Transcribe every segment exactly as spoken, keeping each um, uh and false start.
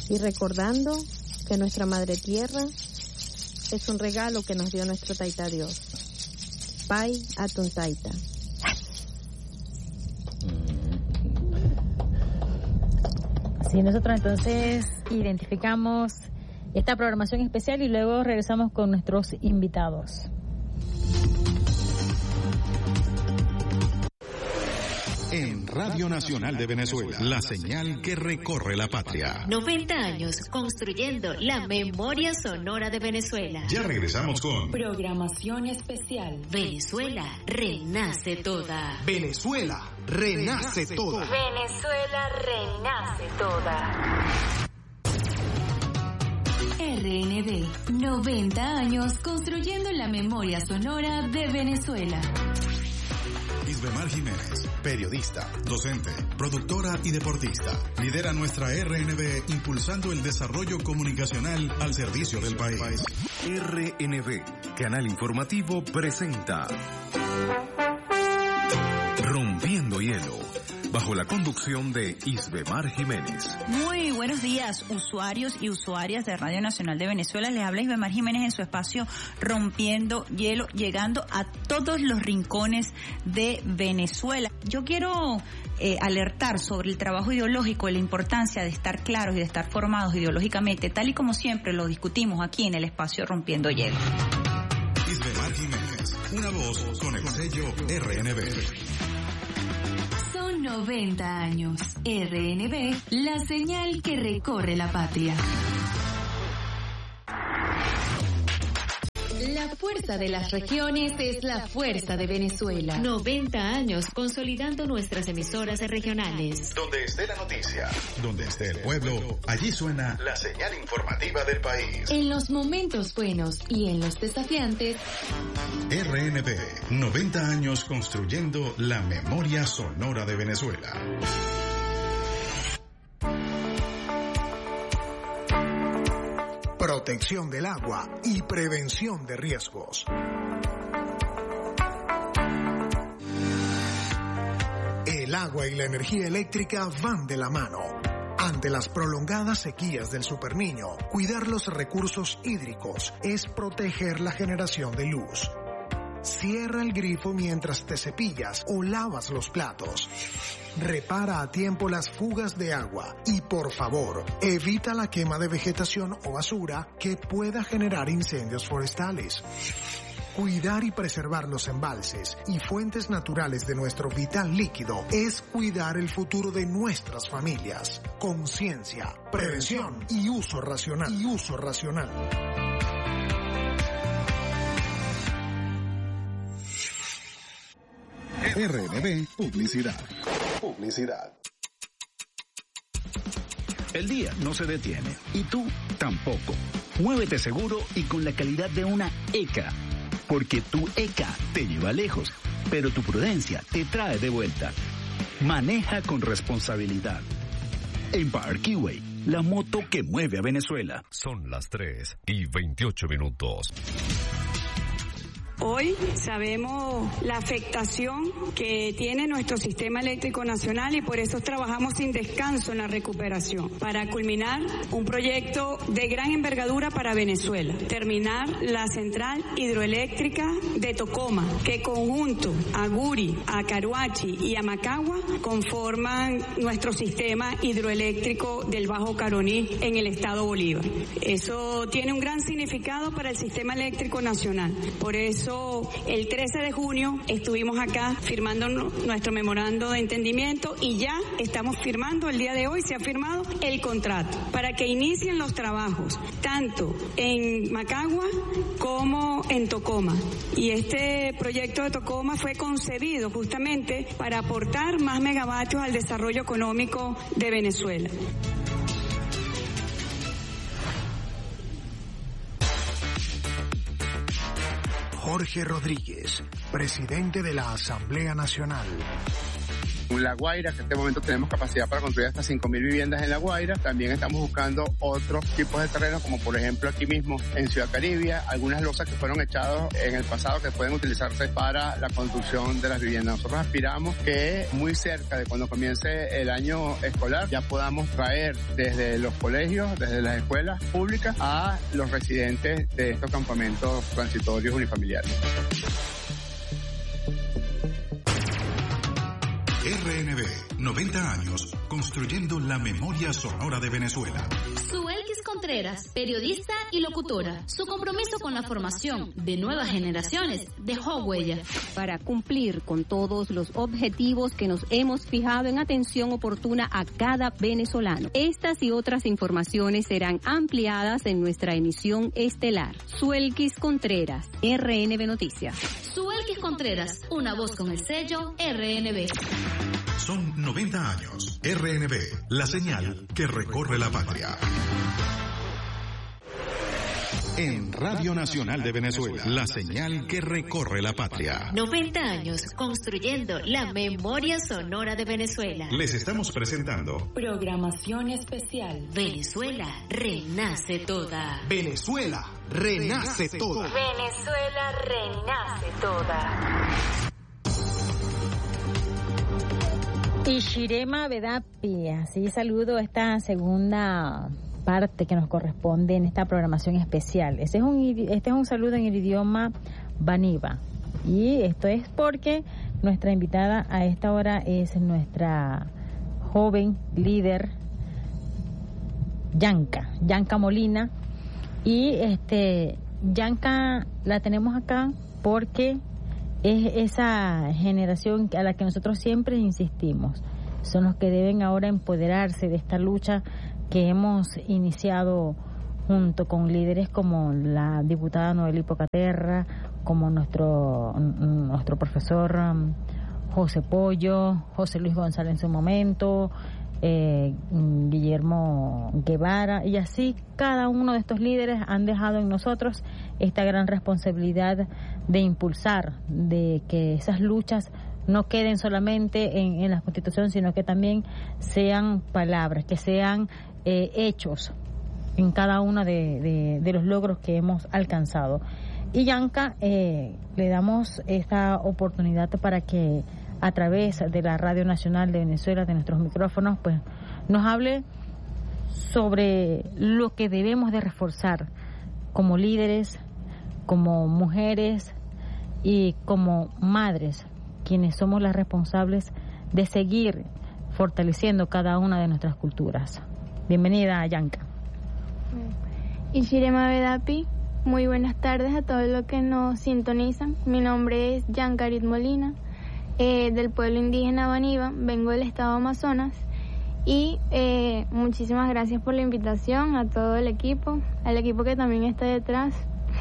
y recordando que nuestra Madre Tierra es un regalo que nos dio nuestro Taita Dios. Pai Atun Taita. Sí, nosotros entonces identificamos esta programación especial y luego regresamos con nuestros invitados. En Radio Nacional de Venezuela, la señal que recorre la patria. noventa años construyendo la memoria sonora de Venezuela. Ya regresamos con programación especial. Venezuela renace toda. Venezuela renace toda. Venezuela renace toda. R N V, noventa años construyendo la memoria sonora de Venezuela. Isbemar Jiménez, periodista, docente, productora y deportista. Lidera nuestra R N V impulsando el desarrollo comunicacional al servicio del país. R N V, canal informativo, presenta Rompiendo Hielo, bajo la conducción de Isbemar Jiménez. Muy buenos días, usuarios y usuarias de Radio Nacional de Venezuela. Les habla Isbemar Jiménez en su espacio Rompiendo Hielo, llegando a todos los rincones de Venezuela. Yo quiero eh, alertar sobre el trabajo ideológico y la importancia de estar claros y de estar formados ideológicamente, tal y como siempre lo discutimos aquí en el espacio Rompiendo Hielo. Isbemar Jiménez, una voz con el sello R N V. noventa años. R N V, la señal que recorre la patria. La fuerza de las regiones es la fuerza de Venezuela. noventa años consolidando nuestras emisoras regionales. Donde esté la noticia, donde esté el pueblo, allí suena la señal informativa del país. En los momentos buenos y en los desafiantes. R N V, noventa años construyendo la memoria sonora de Venezuela. Protección del agua y prevención de riesgos. El agua y la energía eléctrica van de la mano. Ante las prolongadas sequías del Superniño, cuidar los recursos hídricos es proteger la generación de luz. Cierra el grifo mientras te cepillas o lavas los platos. Repara a tiempo las fugas de agua y, por favor, evita la quema de vegetación o basura que pueda generar incendios forestales. Cuidar y preservar los embalses y fuentes naturales de nuestro vital líquido es cuidar el futuro de nuestras familias. Conciencia, prevención y uso racional. Y uso racional. R N V Publicidad. Publicidad. El día no se detiene y tú tampoco. Muévete seguro y con la calidad de una E C A. Porque tu E C A te lleva lejos, pero tu prudencia te trae de vuelta. Maneja con responsabilidad. Empire Keyway, la moto que mueve a Venezuela. Son las tres y veintiocho minutos. Hoy sabemos la afectación que tiene nuestro sistema eléctrico nacional y por eso trabajamos sin descanso en la recuperación para culminar un proyecto de gran envergadura para Venezuela. Terminar la central hidroeléctrica de Tocoma, que conjunto a Guri, a Caruachi y a Macagua conforman nuestro sistema hidroeléctrico del Bajo Caroní en el estado Bolívar. Eso tiene un gran significado para el sistema eléctrico nacional. Por eso el trece de junio estuvimos acá firmando nuestro memorando de entendimiento y ya estamos firmando, el día de hoy se ha firmado el contrato para que inicien los trabajos tanto en Macagua como en Tocoma. Y este proyecto de Tocoma fue concebido justamente para aportar más megavatios al desarrollo económico de Venezuela. Jorge Rodríguez, presidente de la Asamblea Nacional. La Guaira, que en este momento tenemos capacidad para construir hasta cinco mil viviendas en La Guaira. También estamos buscando otros tipos de terrenos, como por ejemplo aquí mismo en Ciudad Caribia, algunas losas que fueron echadas en el pasado que pueden utilizarse para la construcción de las viviendas. Nosotros aspiramos que muy cerca de cuando comience el año escolar ya podamos traer desde los colegios, desde las escuelas públicas a los residentes de estos campamentos transitorios unifamiliares. R N B, noventa años, construyendo la memoria sonora de Venezuela. Suelkis Contreras, periodista y locutora. Su compromiso con la formación de nuevas generaciones dejó huella. Para cumplir con todos los objetivos que nos hemos fijado en atención oportuna a cada venezolano. Estas y otras informaciones serán ampliadas en nuestra emisión estelar. Suelkis Contreras, R N B Noticias. Suelkis Contreras, una voz con el sello R N B. Son noventa años. R N B, la señal que recorre la patria. En Radio Nacional de Venezuela, la señal que recorre la patria. noventa años construyendo la memoria sonora de Venezuela. Les estamos presentando programación especial. Venezuela renace toda. Venezuela renace toda. Venezuela renace toda. Ishirema Vedapi, así saludo esta segunda parte que nos corresponde en esta programación especial. Este es un, este es un saludo en el idioma Baniba. Y esto es porque nuestra invitada a esta hora es nuestra joven líder, Yanka, Yanka Molina. Y este Yanka la tenemos acá porque es esa generación a la que nosotros siempre insistimos. Son los que deben ahora empoderarse de esta lucha que hemos iniciado junto con líderes como la diputada Noel Hipocaterra, como nuestro nuestro profesor um, José Pollo, José Luis González en su momento, eh, Guillermo Guevara, y así cada uno de estos líderes han dejado en nosotros esta gran responsabilidad de impulsar, de que esas luchas no queden solamente en, en la Constitución, sino que también sean palabras, que sean eh, hechos en cada uno de, de, de los logros que hemos alcanzado. Y Yanka, eh, le damos esta oportunidad para que a través de la Radio Nacional de Venezuela, de nuestros micrófonos, pues nos hable sobre lo que debemos de reforzar como líderes, como mujeres y como madres, quienes somos las responsables de seguir fortaleciendo cada una de nuestras culturas. Bienvenida, Yanka. Ishirema Vedapi, muy buenas tardes a todos los que nos sintonizan. Mi nombre es Yankarit Molina, eh, del pueblo indígena Baniba, vengo del estado Amazonas y eh, muchísimas gracias por la invitación a todo el equipo, al equipo que también está detrás.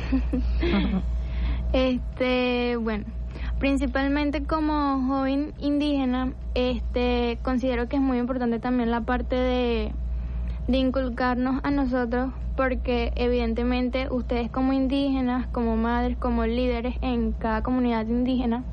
Este, bueno, principalmente como joven indígena, este, considero que es muy importante también la parte de, de inculcarnos a nosotros, porque evidentemente ustedes como indígenas, como madres, como líderes en cada comunidad indígena,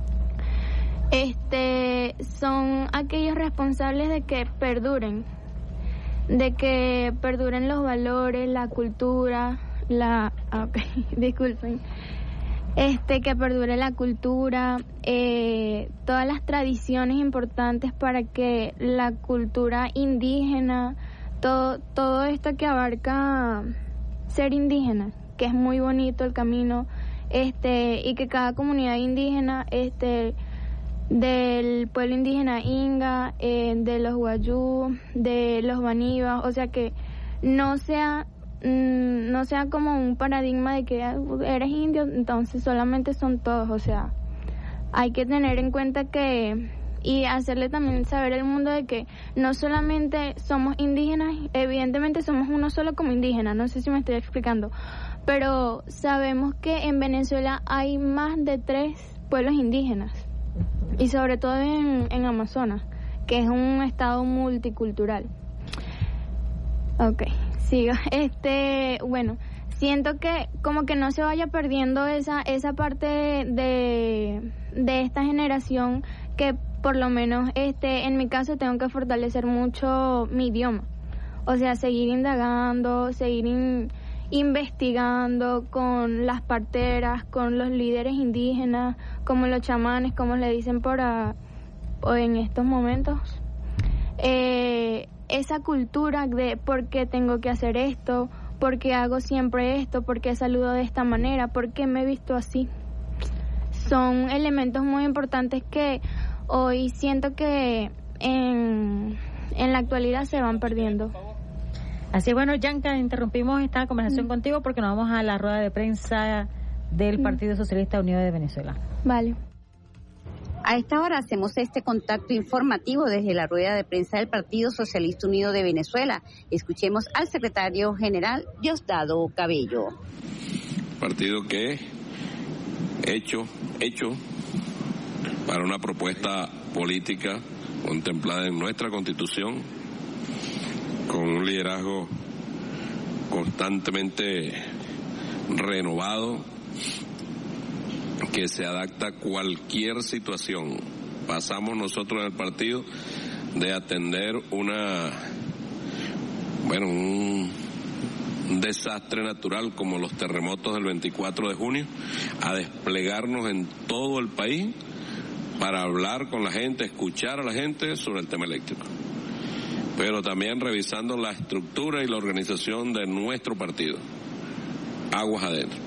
este, son aquellos responsables de que perduren, de que perduren los valores, la cultura, la, okay, disculpen, este, que perdure la cultura, eh, todas las tradiciones importantes para que la cultura indígena, todo, todo esto que abarca ser indígena, que es muy bonito el camino, este, y que cada comunidad indígena, este, del pueblo indígena Inga, eh, de los Guayú, de los Banibas, o sea que no sea no sea como un paradigma de que eres indio, entonces solamente son todos, o sea, hay que tener en cuenta que, y hacerle también saber al mundo de que no solamente somos indígenas, evidentemente somos uno solo como indígenas, no sé si me estoy explicando, pero sabemos que en Venezuela hay más de tres pueblos indígenas, y sobre todo en, en Amazonas, que es un estado multicultural. Okay. Sigo. Este, bueno, siento que como que no se vaya perdiendo esa esa parte de, de esta generación que por lo menos este, en mi caso tengo que fortalecer mucho mi idioma. O sea, seguir indagando, seguir in, investigando con las parteras, con los líderes indígenas, como los chamanes, como le dicen por a, en estos momentos. Eh, esa cultura de por qué tengo que hacer esto, por qué hago siempre esto, por qué saludo de esta manera, por qué me he visto así. Son elementos muy importantes que hoy siento que en, en la actualidad se van perdiendo. Así, bueno, Yanka, interrumpimos esta conversación mm. contigo porque nos vamos a la rueda de prensa del mm. Partido Socialista Unido de Venezuela. Vale. A esta hora hacemos este contacto informativo desde la rueda de prensa del Partido Socialista Unido de Venezuela. Escuchemos al secretario general Diosdado Cabello. Partido que hecho, hecho para una propuesta política contemplada en nuestra Constitución, con un liderazgo constantemente renovado, que se adapta a cualquier situación. Pasamos nosotros en el partido de atender una, bueno, un, un desastre natural como los terremotos del veinticuatro de junio, a desplegarnos en todo el país para hablar con la gente, escuchar a la gente sobre el tema eléctrico, pero también revisando la estructura y la organización de nuestro partido, aguas adentro.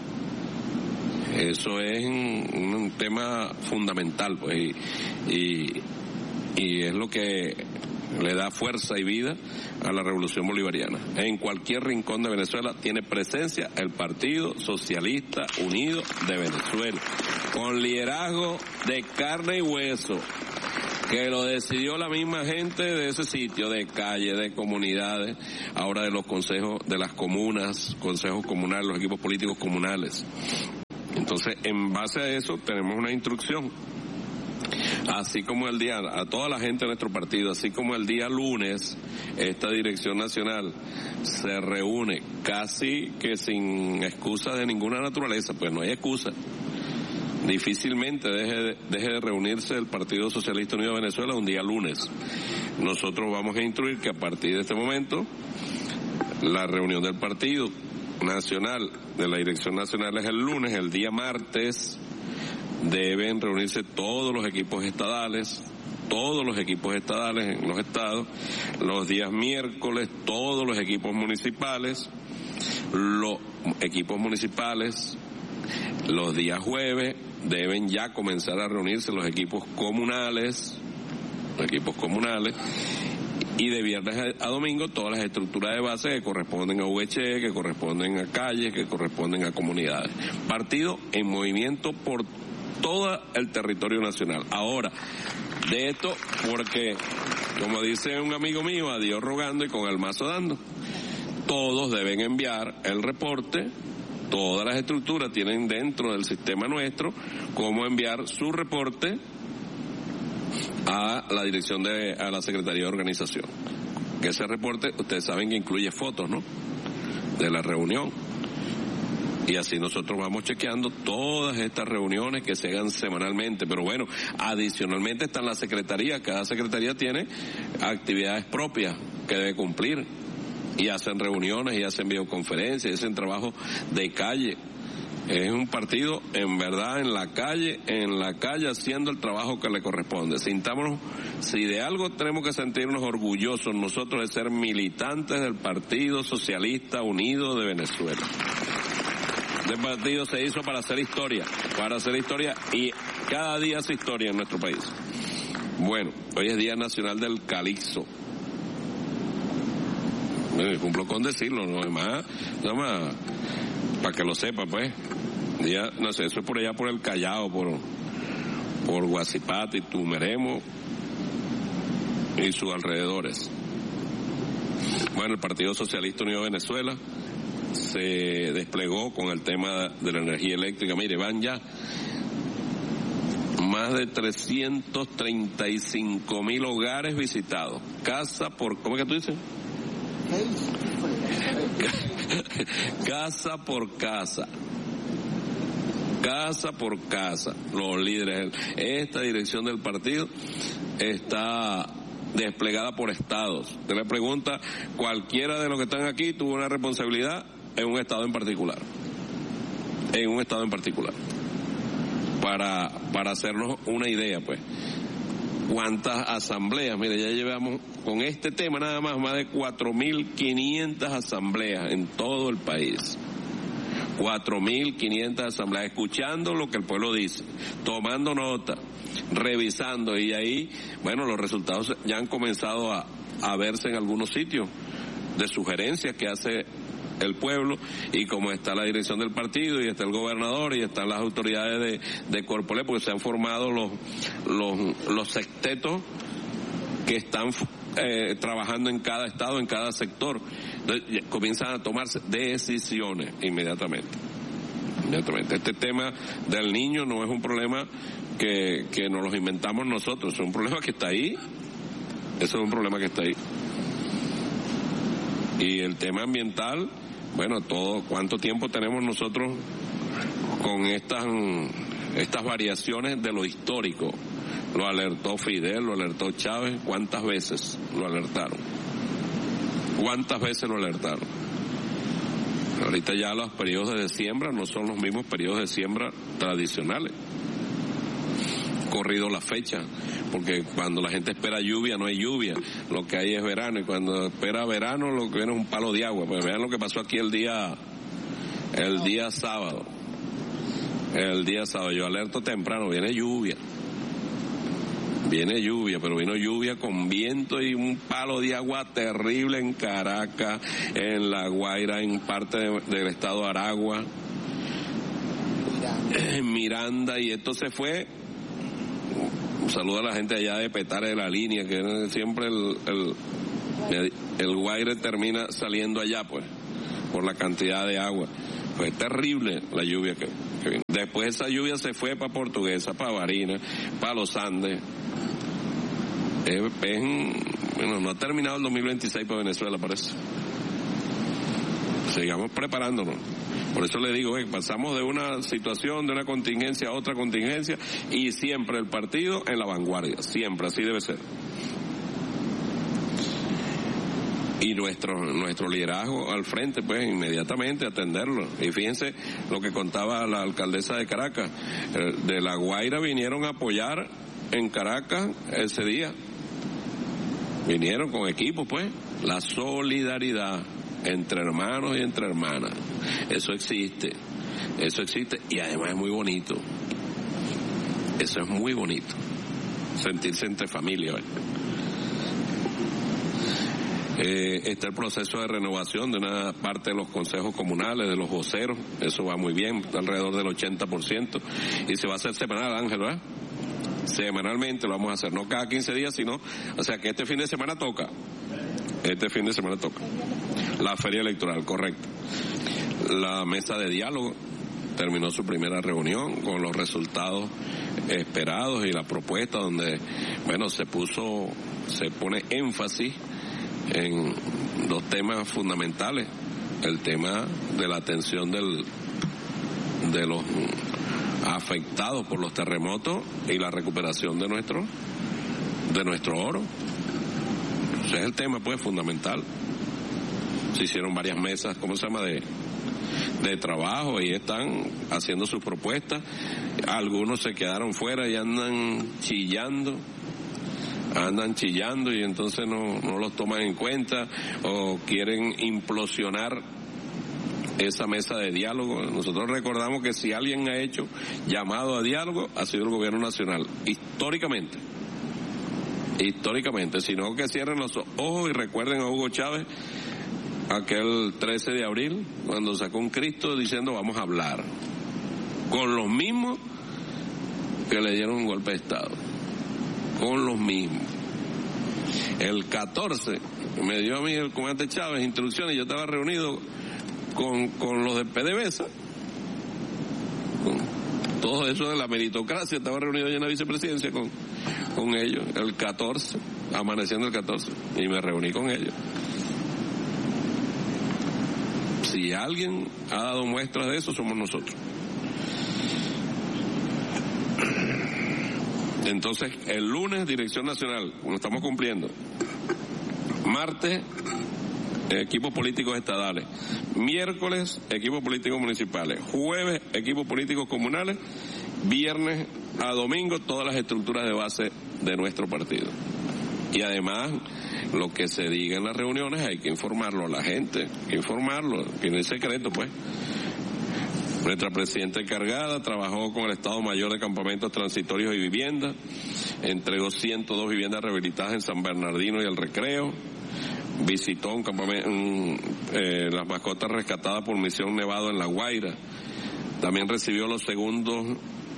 Eso es un, un tema fundamental, pues, y, y, y es lo que le da fuerza y vida a la revolución bolivariana. En cualquier rincón de Venezuela tiene presencia el Partido Socialista Unido de Venezuela, con liderazgo de carne y hueso, que lo decidió la misma gente de ese sitio, de calle, de comunidades, ahora de los consejos de las comunas, consejos comunales, los equipos políticos comunales. Entonces, en base a eso, tenemos una instrucción. Así como el día, a toda la gente de nuestro partido, así como el día lunes, esta dirección nacional se reúne casi que sin excusa de ninguna naturaleza, pues no hay excusa. Difícilmente deje de, deje de reunirse el Partido Socialista Unido de Venezuela un día lunes. Nosotros vamos a instruir que a partir de este momento, la reunión del Partido Nacional, de la Dirección Nacional, es el lunes. El día martes deben reunirse todos los equipos estadales, todos los equipos estadales en los estados. Los días miércoles, todos los equipos municipales, los equipos municipales. Los días jueves deben ya comenzar a reunirse los equipos comunales, los equipos comunales. Y de viernes a domingo todas las estructuras de base que corresponden a U H E, que corresponden a calles, que corresponden a comunidades. Partido en movimiento por todo el territorio nacional. Ahora, de esto, porque, como dice un amigo mío, a Dios rogando y con el mazo dando. Todos deben enviar el reporte, todas las estructuras tienen dentro del sistema nuestro cómo enviar su reporte a la dirección de, a la Secretaría de Organización. Que ese reporte, ustedes saben que incluye fotos, ¿no?, de la reunión. Y así nosotros vamos chequeando todas estas reuniones que se hagan semanalmente. Pero bueno, adicionalmente está en la Secretaría. Cada Secretaría tiene actividades propias que debe cumplir. Y hacen reuniones, y hacen videoconferencias, y hacen trabajo de calle. Es un partido, en verdad, en la calle, en la calle haciendo el trabajo que le corresponde. Sintámonos, si de algo tenemos que sentirnos orgullosos nosotros de ser militantes del Partido Socialista Unido de Venezuela. Este partido se hizo para hacer historia, para hacer historia, y cada día hace historia en nuestro país. Bueno, hoy es Día Nacional del Calixto. Me cumplo con decirlo, no es más, nada más, para que lo sepa, pues. Día, no sé, eso es por allá por el Callao, por, por Guasipate, Tumeremo y sus alrededores. Bueno, el Partido Socialista Unido de Venezuela se desplegó con el tema de la energía eléctrica. Mire, van ya más de trescientos treinta y cinco mil hogares visitados. Casa por, ¿cómo es que tú dices? Casa por casa. casa por casa, los líderes. Esta dirección del partido está desplegada por estados. Usted le pregunta, cualquiera de los que están aquí tuvo una responsabilidad en un estado en particular. En un estado en particular. Para, para hacernos una idea, pues. ¿Cuántas asambleas? Mire, ya llevamos con este tema nada más más de cuatro mil quinientas asambleas en todo el país. cuatro mil quinientas asambleas, escuchando lo que el pueblo dice, tomando nota, revisando, y ahí, bueno, los resultados ya han comenzado a, a verse en algunos sitios de sugerencias que hace el pueblo, y como está la dirección del partido y está el gobernador y están las autoridades de, de Corpolé, porque se han formado los los, los sextetos que están eh, trabajando en cada estado, en cada sector. Entonces comienzan a tomarse decisiones inmediatamente. inmediatamente. Este tema del niño no es un problema que, que nos los inventamos nosotros, es un problema que está ahí. Eso es un problema que está ahí. Y el tema ambiental, bueno, todo, ¿cuánto tiempo tenemos nosotros con estas estas variaciones de lo histórico? Lo alertó Fidel, lo alertó Chávez, ¿cuántas veces lo alertaron? ¿Cuántas veces lo alertaron? Ahorita ya los periodos de siembra no son los mismos periodos de siembra tradicionales. Corrido la fecha, porque cuando la gente espera lluvia no hay lluvia, lo que hay es verano, y cuando espera verano lo que viene es un palo de agua. Pues vean lo que pasó aquí el día el día sábado el día sábado, yo alerto temprano, viene lluvia viene lluvia, pero vino lluvia con viento y un palo de agua terrible en Caracas, en La Guaira, en parte de, del estado de Aragua, en Miranda, y esto se fue. Un saludo a la gente allá de Petare de la Línea, que siempre el, el, el, el Guaire termina saliendo allá, pues, por la cantidad de agua. Fue terrible la lluvia que, que vino. Después esa lluvia se fue para Portuguesa, para Barinas, para los Andes. Es, es, bueno, no ha terminado el dos mil veintiséis para Venezuela, parece. Sigamos preparándonos. Por eso le digo, eh, pasamos de una situación, de una contingencia a otra contingencia, y siempre el partido en la vanguardia, siempre, así debe ser. Y nuestro nuestro liderazgo al frente, pues inmediatamente atenderlo. Y fíjense lo que contaba la alcaldesa de Caracas, eh, de La Guaira vinieron a apoyar en Caracas ese día. Vinieron con equipo, pues, la solidaridad entre hermanos y entre hermanas. Eso existe, eso existe, y además es muy bonito. Eso es muy bonito, sentirse entre familia, ¿verdad? Eh, está el proceso de renovación de una parte de los consejos comunales, de los voceros, eso va muy bien, está alrededor del ochenta por ciento, y se va a hacer semanal, Ángel, ¿verdad? Semanalmente lo vamos a hacer, no cada quince días, sino, o sea que este fin de semana toca, este fin de semana toca, la feria electoral, correcto. La mesa de diálogo terminó su primera reunión con los resultados esperados y la propuesta donde, bueno, se puso, se pone énfasis en dos temas fundamentales: el tema de la atención del de los afectados por los terremotos y la recuperación de nuestro de nuestro oro. Ese es el tema, pues, fundamental. Se hicieron varias mesas, ¿cómo se llama?, de de trabajo, y están haciendo sus propuestas. Algunos se quedaron fuera y andan chillando andan chillando y entonces no, no los toman en cuenta, o quieren implosionar esa mesa de diálogo. Nosotros recordamos que si alguien ha hecho llamado a diálogo ha sido el gobierno nacional, históricamente históricamente, sino que cierren los ojos y recuerden a Hugo Chávez aquel trece de abril cuando sacó un Cristo diciendo vamos a hablar con los mismos que le dieron un golpe de Estado, con los mismos. El catorce me dio a mí el comandante Chávez instrucciones, yo estaba reunido con, con los de PDVSA, con todo eso de la meritocracia, estaba reunido ya en la vicepresidencia con, con ellos, el catorce, amaneciendo el catorce, y me reuní con ellos. Si alguien ha dado muestras de eso, somos nosotros. Entonces, el lunes, Dirección Nacional, lo estamos cumpliendo. Martes, equipos políticos estadales. Miércoles, equipos políticos municipales. Jueves, equipos políticos comunales. Viernes a domingo, todas las estructuras de base de nuestro partido. Y además, lo que se diga en las reuniones hay que informarlo a la gente, hay que informarlo, que no es secreto, pues. Nuestra presidenta encargada trabajó con el Estado Mayor de Campamentos Transitorios y Viviendas, entregó ciento dos viviendas rehabilitadas en San Bernardino y El Recreo, visitó un campamento, un, eh, las mascotas rescatadas por Misión Nevado en La Guaira, también recibió los segundos,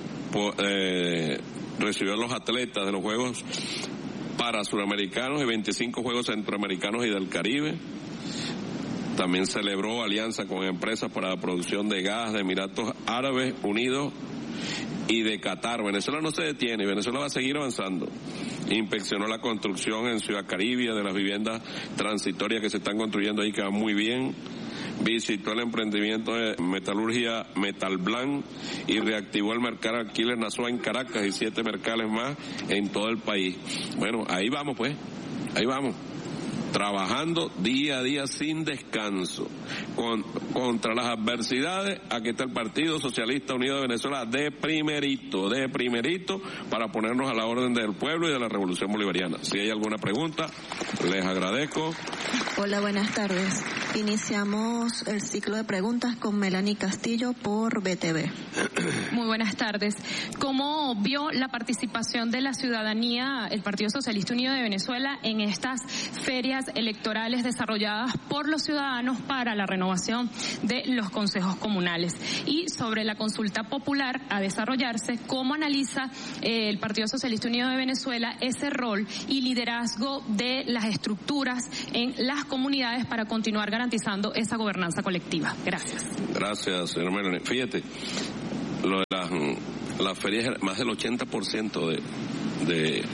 eh, recibió los atletas de los Juegos para Suramericanos y veinticinco Juegos Centroamericanos y del Caribe. También celebró alianza con empresas para la producción de gas de Emiratos Árabes Unidos y de Qatar. Venezuela no se detiene, Venezuela va a seguir avanzando. Inspeccionó la construcción en Ciudad Caribia de las viviendas transitorias que se están construyendo ahí, que va muy bien. Visitó el emprendimiento de metalurgia Metalblanc y reactivó el mercado alquiler Nasua en Caracas y siete mercales más en todo el país. Bueno, ahí vamos pues, ahí vamos. Trabajando día a día sin descanso con, contra las adversidades. Aquí está el Partido Socialista Unido de Venezuela de primerito, de primerito, para ponernos a la orden del pueblo y de la Revolución Bolivariana. Si hay alguna pregunta, les agradezco. Hola, buenas tardes. Iniciamos el ciclo de preguntas con Melanie Castillo por B T V. Muy buenas tardes. ¿Cómo vio la participación de la ciudadanía, el Partido Socialista Unido de Venezuela, en estas ferias electorales desarrolladas por los ciudadanos para la renovación de los consejos comunales? Y sobre la consulta popular a desarrollarse, ¿cómo analiza eh, el Partido Socialista Unido de Venezuela ese rol y liderazgo de las estructuras en las comunidades para continuar garantizando esa gobernanza colectiva? Gracias. Gracias, señor Melanie. Fíjate, lo de las, las ferias, más del ochenta por ciento de, de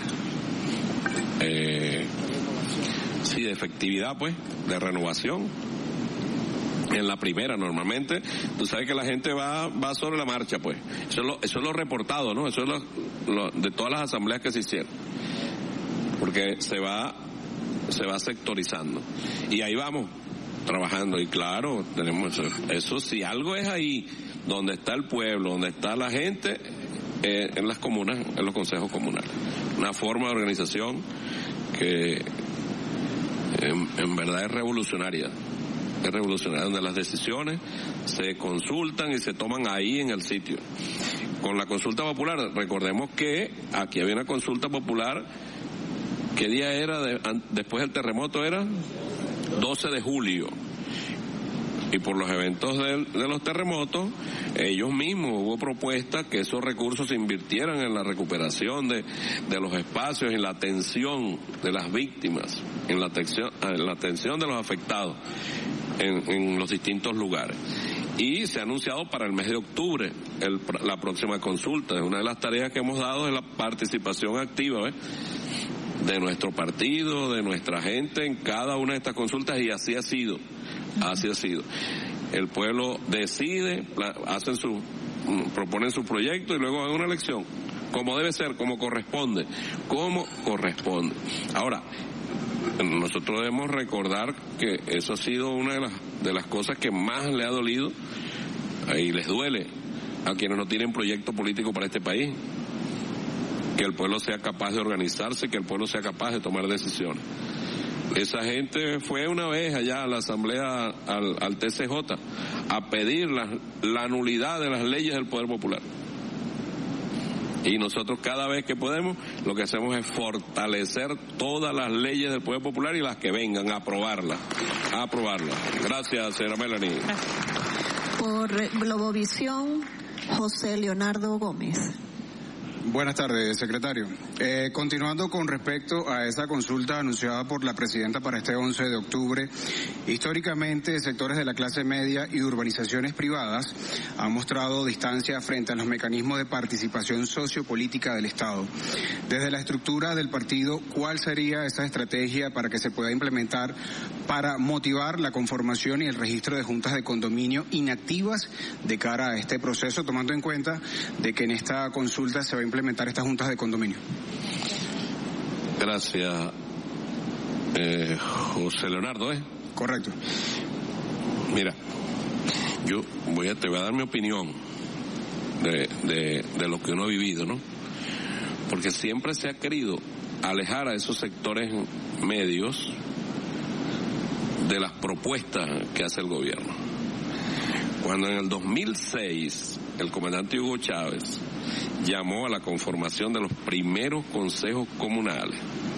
eh, sí, de efectividad, pues, de renovación. En la primera, normalmente, tú sabes que la gente va va sobre la marcha, pues. Eso es lo, eso es lo reportado, ¿no? Eso es lo, lo de todas las asambleas que se hicieron. Porque se va, se va sectorizando. Y ahí vamos, trabajando. Y claro, tenemos eso. Eso si algo es ahí, donde está el pueblo, donde está la gente, eh, en las comunas, en los consejos comunales. Una forma de organización que En, en verdad es revolucionaria, es revolucionaria, donde las decisiones se consultan y se toman ahí en el sitio. Con la consulta popular, recordemos que aquí había una consulta popular, ¿qué día era? De, después del terremoto era doce de julio. Y por los eventos de, de los terremotos, ellos mismos hubo propuesta que esos recursos se invirtieran en la recuperación de, de los espacios, en la atención de las víctimas, en la atención, en la atención de los afectados en, en los distintos lugares. Y se ha anunciado para el mes de octubre el, la próxima consulta. Una de las tareas que hemos dado es la participación activa, ¿ves?, de nuestro partido, de nuestra gente en cada una de estas consultas, y así ha sido. Así ha sido. El pueblo decide, hacen su, proponen su proyecto y luego hay una elección. Como debe ser, como corresponde. Como corresponde. Ahora, nosotros debemos recordar que eso ha sido una de las, de las cosas que más le ha dolido y les duele a quienes no tienen proyecto político para este país. Que el pueblo sea capaz de organizarse, que el pueblo sea capaz de tomar decisiones. Esa gente fue una vez allá a la asamblea, al, al T C J, a pedir la, la nulidad de las leyes del Poder Popular. Y nosotros cada vez que podemos, lo que hacemos es fortalecer todas las leyes del Poder Popular y las que vengan, a aprobarlas, a aprobarlas. Gracias, señora Melanie. Por Globovisión, José Leonardo Gómez. Buenas tardes, secretario. Eh, continuando con respecto a esa consulta anunciada por la presidenta para este once de octubre, históricamente sectores de la clase media y urbanizaciones privadas han mostrado distancia frente a los mecanismos de participación sociopolítica del Estado. Desde la estructura del partido, ¿cuál sería esa estrategia para que se pueda implementar para motivar la conformación y el registro de juntas de condominio inactivas de cara a este proceso, tomando en cuenta de que en esta consulta se va a implementar estas juntas de condominio. Gracias, eh, José Leonardo, ¿eh? Correcto. Mira, yo voy a, te voy a dar mi opinión de, de, de lo que uno ha vivido, ¿no? Porque siempre se ha querido alejar a esos sectores medios de las propuestas que hace el gobierno. Cuando en el dos mil seis el comandante Hugo Chávez llamó a la conformación de los primeros consejos comunales,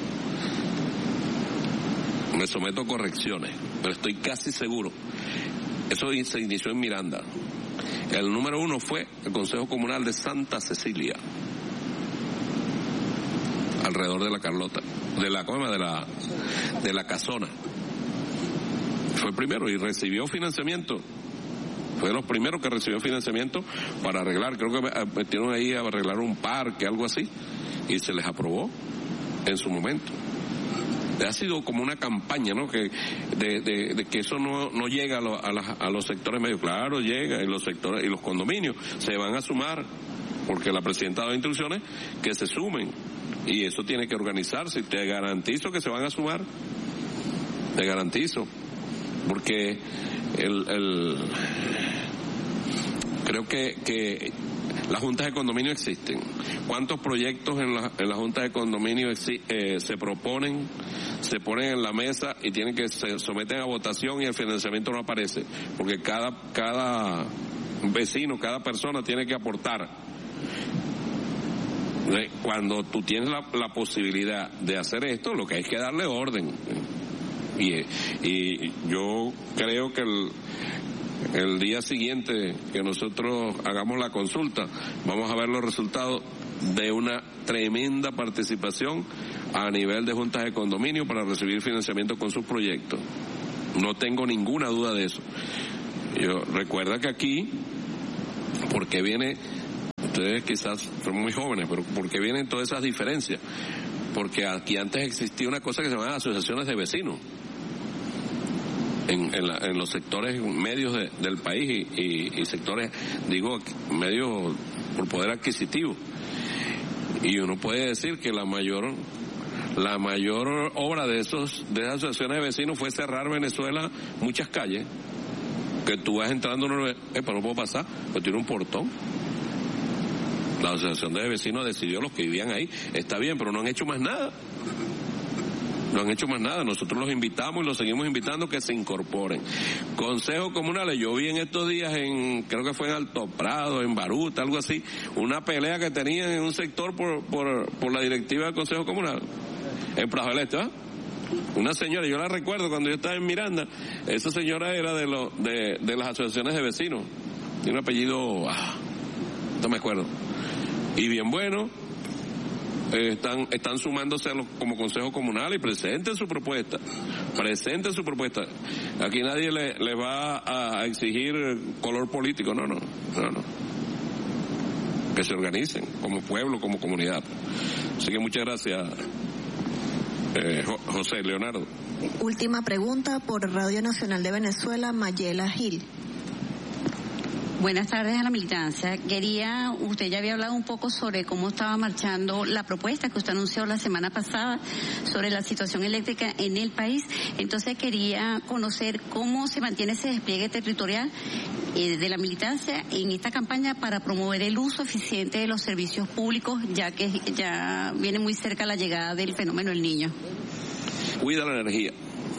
me someto a correcciones, pero estoy casi seguro, eso se inició en Miranda. El número uno fue el Consejo Comunal de Santa Cecilia, alrededor de la Carlota, de la coma de la de la Casona. Fue el primero y recibió financiamiento. Fue de los primeros que recibió financiamiento para arreglar, creo que metieron ahí a arreglar un parque, algo así, y se les aprobó en su momento. Ha sido como una campaña, ¿no? Que de, de, de que eso no, no llega a, lo, a, la, a los sectores medios. Claro, llega, y los sectores y los condominios se van a sumar, porque la presidenta ha dado instrucciones que se sumen, y eso tiene que organizarse, y te garantizo que se van a sumar, te garantizo, porque el, el creo que, que las juntas de condominio existen. ¿Cuántos proyectos en la, en las juntas de condominio exi, eh, se proponen, se ponen en la mesa y tienen que se someten a votación y el financiamiento no aparece? Porque cada, cada vecino, cada persona tiene que aportar. Cuando tú tienes la, la posibilidad de hacer esto, lo que hay es que darle orden. Y, y yo creo que el El día siguiente que nosotros hagamos la consulta, vamos a ver los resultados de una tremenda participación a nivel de juntas de condominio para recibir financiamiento con sus proyectos. No tengo ninguna duda de eso. Yo recuerda que aquí, porque viene, ustedes quizás son muy jóvenes, pero porque vienen todas esas diferencias, porque aquí antes existía una cosa que se llamaba asociaciones de vecinos. En, en, la, en los sectores medios de, del país y, y, y sectores, digo, medios por poder adquisitivo. Y uno puede decir que la mayor la mayor obra de esos de esas asociaciones de vecinos fue cerrar Venezuela muchas calles, que tú vas entrando, no, eh, pero no puedo pasar, pues tiene un portón. La asociación de vecinos decidió los que vivían ahí, está bien, pero no han hecho más nada. No han hecho más nada, nosotros los invitamos y los seguimos invitando que se incorporen. Consejos comunales, yo vi en estos días en, creo que fue en Alto Prado, en Baruta, algo así, una pelea que tenían en un sector por por, por la directiva del Consejo Comunal, en Plaza del Este, ¿verdad? Una señora, yo la recuerdo cuando yo estaba en Miranda, esa señora era de, lo, de, de las asociaciones de vecinos, tiene un apellido, ah, no me acuerdo, y bien bueno. Están, están sumándose a los, como consejo comunal y presenten su propuesta, presenten su propuesta. Aquí nadie le, le va a exigir color político, no, no, no, no. Que se organicen como pueblo, como comunidad. Así que muchas gracias, eh, José Leonardo. Última pregunta por Radio Nacional de Venezuela, Mayela Gil. Buenas tardes a la militancia. Quería, usted ya había hablado un poco sobre cómo estaba marchando la propuesta que usted anunció la semana pasada sobre la situación eléctrica en el país. Entonces quería conocer cómo se mantiene ese despliegue territorial eh, de la militancia en esta campaña para promover el uso eficiente de los servicios públicos, ya que ya viene muy cerca la llegada del fenómeno El Niño. Cuida la energía.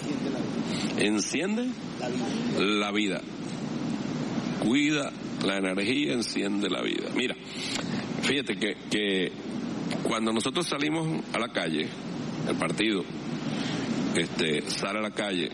Enciende la vida. Cuida la energía, enciende la vida. Mira, fíjate que, que cuando nosotros salimos a la calle, el partido este, sale a la calle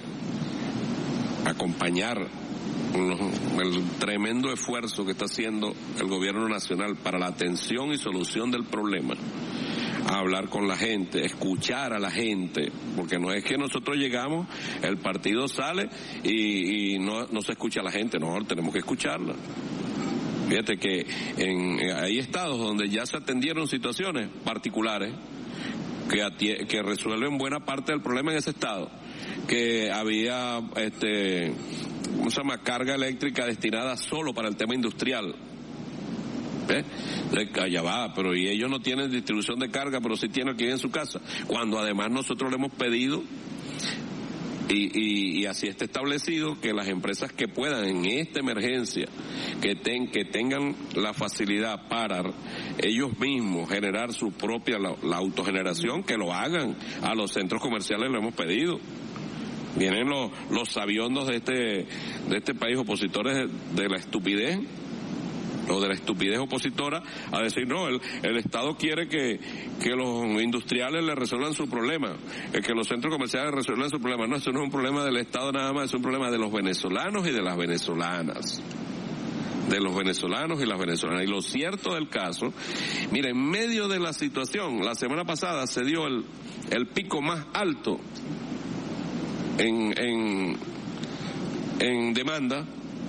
a acompañar los, el tremendo esfuerzo que está haciendo el gobierno nacional para la atención y solución del problema, a hablar con la gente, escuchar a la gente, porque no es que nosotros llegamos, el partido sale y, y no, no se escucha a la gente, no, tenemos que escucharla. Fíjate que en, hay estados donde ya se atendieron situaciones particulares que, atie, que resuelven buena parte del problema en ese estado, que había este, ¿cómo se llama? Carga eléctrica destinada solo para el tema industrial. ¿Eh? Allá va, pero y ellos no tienen distribución de carga, pero sí tienen aquí en su casa, cuando además nosotros le hemos pedido y, y, y así está establecido que las empresas que puedan en esta emergencia que, ten, que tengan la facilidad para ellos mismos generar su propia la, la autogeneración, que lo hagan. A los centros comerciales lo hemos pedido. Vienen los, los sabiondos de este de este país, opositores de, de la estupidez o de la estupidez opositora, a decir, no, el, el Estado quiere que, que los industriales le resuelvan su problema, que los centros comerciales resuelvan su problema. No, eso no es un problema del Estado nada más, es un problema de los venezolanos y de las venezolanas. De los venezolanos y las venezolanas. Y lo cierto del caso, mira, en medio de la situación, la semana pasada se dio el, el pico más alto en, en, en demanda,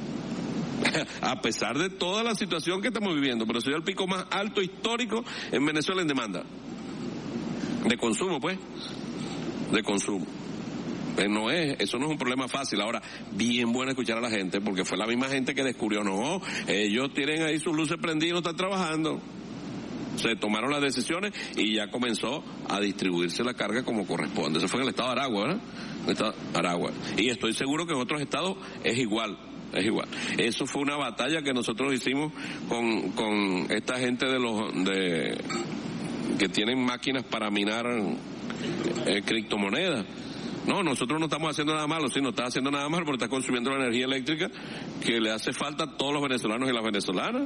a pesar de toda la situación que estamos viviendo, pero se dio el pico más alto histórico en Venezuela en demanda de consumo, pues de consumo. Eh, no es, eso no es un problema fácil. Ahora, bien bueno escuchar a la gente, porque fue la misma gente que descubrió, no, ellos tienen ahí sus luces prendidas y no están trabajando. Se tomaron las decisiones y ya comenzó a distribuirse la carga como corresponde. Eso fue en el estado de Aragua, ¿verdad? El estado de Aragua. Y estoy seguro que en otros estados es igual. Es igual. Eso fue una batalla que nosotros hicimos con, con esta gente de los de que tienen máquinas para minar eh, criptomonedas. No, nosotros no estamos haciendo nada malo, sí, no está haciendo nada malo porque está consumiendo la energía eléctrica que le hace falta a todos los venezolanos y las venezolanas.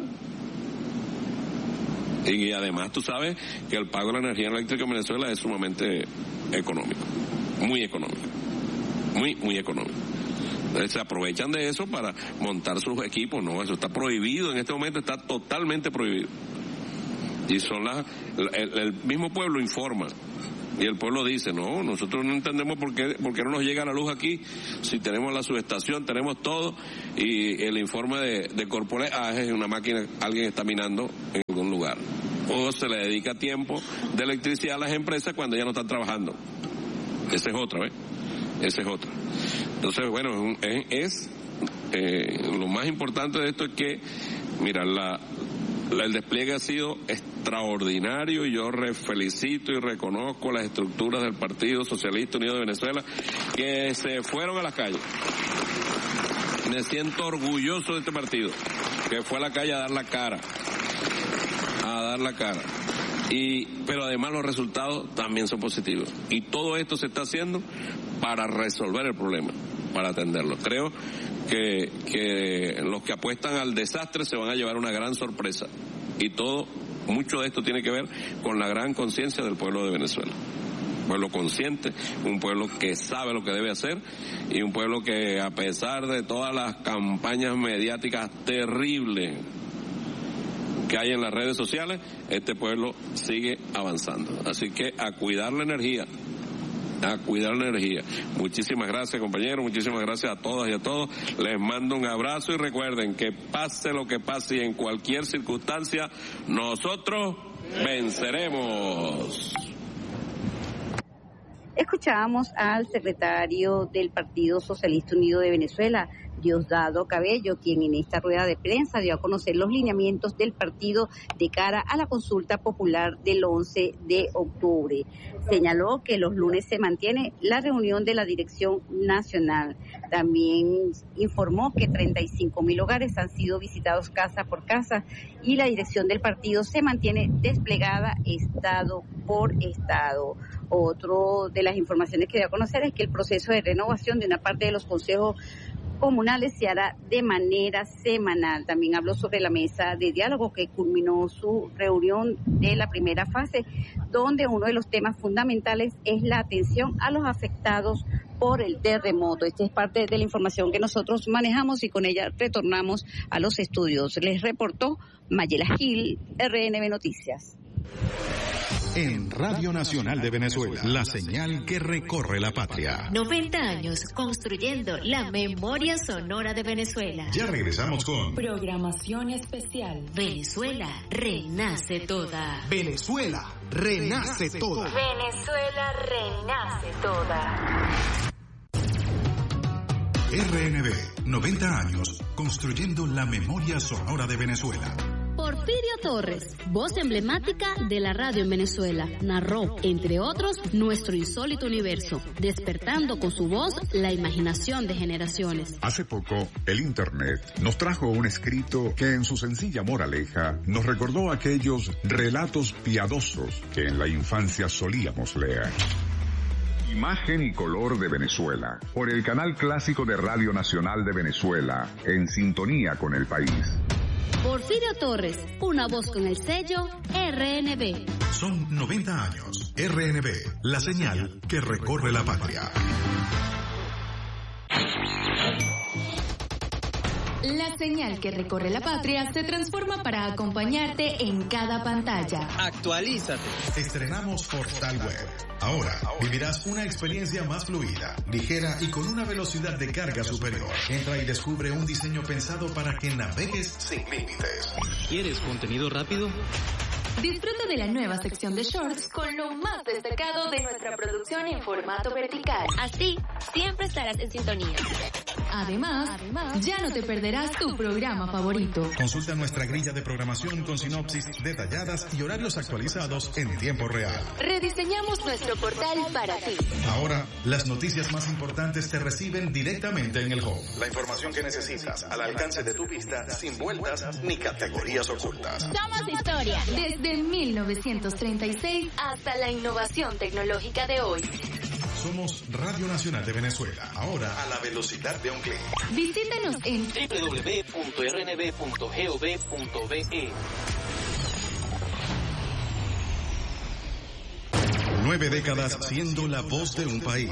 Y además tú sabes que el pago de la energía eléctrica en Venezuela es sumamente económico, muy económico, muy, muy económico. Se aprovechan de eso para montar sus equipos, no, eso está prohibido, en este momento está totalmente prohibido. Y son las, el, el mismo pueblo informa, y el pueblo dice, no, nosotros no entendemos por qué, por qué no nos llega la luz aquí, si tenemos la subestación, tenemos todo, y el informe de, de Corpore, ah, es una máquina, alguien está minando en algún lugar. O se le dedica tiempo de electricidad a las empresas cuando ya no están trabajando. Esa es otra, ¿ves? Esa es otra. Entonces, bueno, es, es eh, lo más importante de esto es que, mira, la, la, el despliegue ha sido extraordinario y yo re felicito y reconozco las estructuras del Partido Socialista Unido de Venezuela que se fueron a las calles. Me siento orgulloso de este partido, que fue a la calle a dar la cara, a dar la cara. Y, pero además los resultados también son positivos. Y todo esto se está haciendo para resolver el problema, para atenderlo. Creo que, que los que apuestan al desastre se van a llevar una gran sorpresa. Y todo, mucho de esto tiene que ver con la gran conciencia del pueblo de Venezuela. Un pueblo consciente, un pueblo que sabe lo que debe hacer y un pueblo que, a pesar de todas las campañas mediáticas terribles que hay en las redes sociales, este pueblo sigue avanzando. Así que a cuidar la energía, a cuidar la energía. Muchísimas gracias, compañeros, muchísimas gracias a todas y a todos. Les mando un abrazo y recuerden que pase lo que pase y en cualquier circunstancia, nosotros venceremos. Escuchábamos al secretario del Partido Socialista Unido de Venezuela, Diosdado Cabello, quien en esta rueda de prensa dio a conocer los lineamientos del partido de cara a la consulta popular del once de octubre. Señaló que los lunes se mantiene la reunión de la dirección nacional. También informó que treinta y cinco mil hogares han sido visitados casa por casa y la dirección del partido se mantiene desplegada estado por estado. Otro de las informaciones que dio a conocer es que el proceso de renovación de una parte de los consejos comunales se hará de manera semanal. También habló sobre la mesa de diálogo que culminó su reunión de la primera fase, donde uno de los temas fundamentales es la atención a los afectados por el terremoto. Esta es parte de la información que nosotros manejamos y con ella retornamos a los estudios. Les reportó Mayela Gil, R N B Noticias. En Radio Nacional de Venezuela, la señal que recorre la patria. noventa años construyendo la memoria sonora de Venezuela. Ya regresamos con programación especial. Venezuela renace toda. Venezuela renace toda. Venezuela renace toda. R N B, noventa años construyendo la memoria sonora de Venezuela. Porfirio Torres, voz emblemática de la radio en Venezuela, narró, entre otros, nuestro insólito universo, despertando con su voz la imaginación de generaciones. Hace poco, el Internet nos trajo un escrito que en su sencilla moraleja nos recordó aquellos relatos piadosos que en la infancia solíamos leer. Imagen y color de Venezuela, por el canal clásico de Radio Nacional de Venezuela, en sintonía con el país. Porfirio Torres, una voz con el sello R N B. Son noventa años. R N B, la señal que recorre la patria. La señal que recorre la patria se transforma para acompañarte en cada pantalla. Actualízate. Estrenamos Portal Web. Ahora vivirás una experiencia más fluida, ligera y con una velocidad de carga superior. Entra y descubre un diseño pensado para que navegues sin límites. ¿Quieres contenido rápido? Disfruta de la nueva sección de shorts con lo más destacado de nuestra producción en formato vertical. Así, siempre estarás en sintonía. Además, Además, ya no te perderás tu programa favorito. Consulta nuestra grilla de programación con sinopsis detalladas y horarios actualizados en tiempo real. Rediseñamos nuestro portal para ti. Ahora, las noticias más importantes te reciben directamente en el home. La información que necesitas al alcance de tu vista, sin vueltas ni categorías ocultas. Somos historia. Desde mil novecientos treinta y seis hasta la innovación tecnológica de hoy. Somos Radio Nacional de Venezuela, ahora a la velocidad de un clic. Visítanos en doble u doble u doble u punto r n b punto gov punto be. Nueve décadas siendo la voz de un país.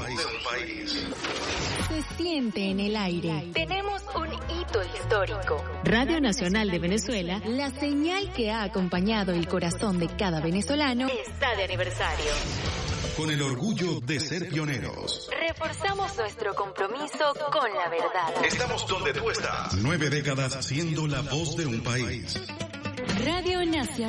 Se siente en el aire. Tenemos un hito histórico. Radio Nacional de Venezuela, la señal que ha acompañado el corazón de cada venezolano, está de aniversario. Con el orgullo de ser pioneros. Reforzamos nuestro compromiso con la verdad. Estamos donde tú estás. Nueve décadas siendo la voz de un país. Radio Nacional.